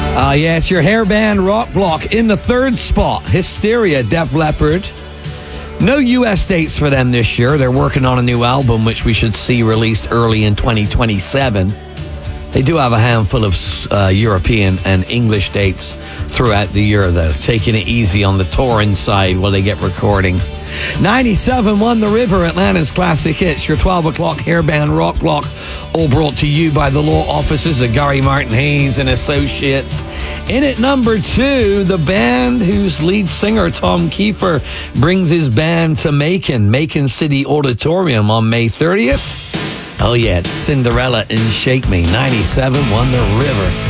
Yeah, it's your hairband rock block. In the third spot, Hysteria, Def Leppard. No U.S. dates for them this year. They're working on a new album, which we should see released early in 2027. They do have a handful of European and English dates throughout the year, though. Taking it easy on the touring side while they get recording. 97.1 The River, Atlanta's classic hits. Your 12 o'clock hairband rock block, all brought to you by the law offices of Gary Martin Hayes and Associates. In at number 2, the band whose lead singer, Tom Kiefer, brings his band to Macon City Auditorium on May 30th. Oh yeah, it's Cinderella and Shake Me. 97.1 The River.